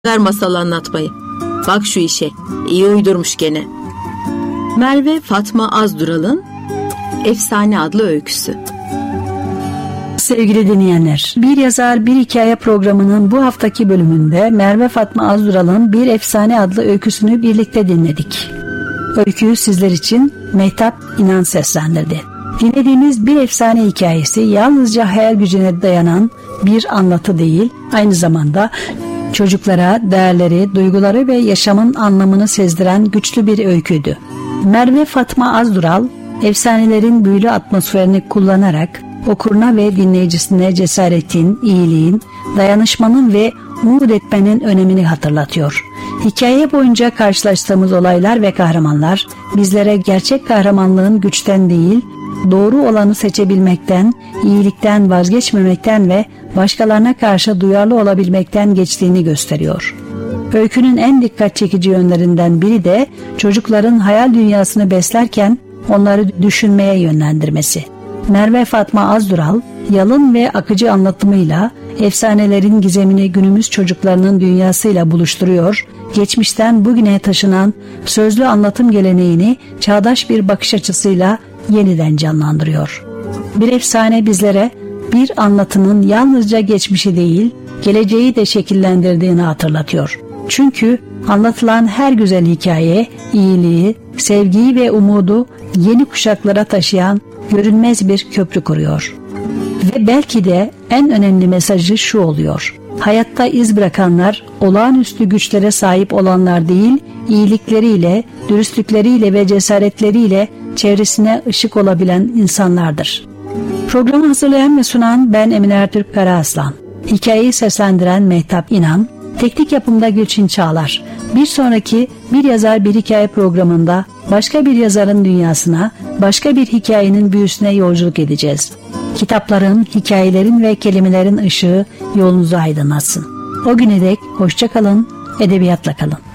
Ver masal anlatmayı. Bak şu işe. İyi uydurmuş gene. Merve Fatma Azdural'ın Efsane adlı öyküsü. Sevgili dinleyenler, Bir Yazar Bir Hikaye programının bu haftaki bölümünde Merve Fatma Azdural'ın Bir Efsane adlı öyküsünü birlikte dinledik. Öyküyü sizler için Mehtap İnan seslendirdi. Dinlediğimiz Bir Efsane hikayesi yalnızca hayal gücüne dayanan bir anlatı değil, aynı zamanda çocuklara değerleri, duyguları ve yaşamın anlamını sezdiren güçlü bir öyküydü. Merve Fatma Azdural, efsanelerin büyülü atmosferini kullanarak okuruna ve dinleyicisine cesaretin, iyiliğin, dayanışmanın ve umut etmenin önemini hatırlatıyor. Hikaye boyunca karşılaştığımız olaylar ve kahramanlar bizlere gerçek kahramanlığın güçten değil, doğru olanı seçebilmekten, iyilikten vazgeçmemekten ve başkalarına karşı duyarlı olabilmekten geçtiğini gösteriyor. Öykünün en dikkat çekici yönlerinden biri de çocukların hayal dünyasını beslerken onları düşünmeye yönlendirmesi. Merve Fatma Azdural, yalın ve akıcı anlatımıyla efsanelerin gizemini günümüz çocuklarının dünyasıyla buluşturuyor, geçmişten bugüne taşınan sözlü anlatım geleneğini çağdaş bir bakış açısıyla yeniden canlandırıyor. Bir efsane bizlere bir anlatının yalnızca geçmişi değil, geleceği de şekillendirdiğini hatırlatıyor. Çünkü anlatılan her güzel hikaye, iyiliği, sevgiyi ve umudu yeni kuşaklara taşıyan görünmez bir köprü kuruyor. Ve belki de en önemli mesajı şu oluyor: hayatta iz bırakanlar olağanüstü güçlere sahip olanlar değil, iyilikleriyle, dürüstlükleriyle ve cesaretleriyle çevresine ışık olabilen insanlardır. Programı hazırlayan ve sunan ben Emine Ertürk Karaaslan. Hikayeyi seslendiren Mehtap İnan, teknik yapımda Gülçin Çağlar. Bir sonraki Bir Yazar Bir Hikaye programında başka bir yazarın dünyasına, başka bir hikayenin büyüsüne yolculuk edeceğiz. Kitapların, hikayelerin ve kelimelerin ışığı yolunuzu aydınlatsın. O güne dek hoşça kalın, edebiyatla kalın.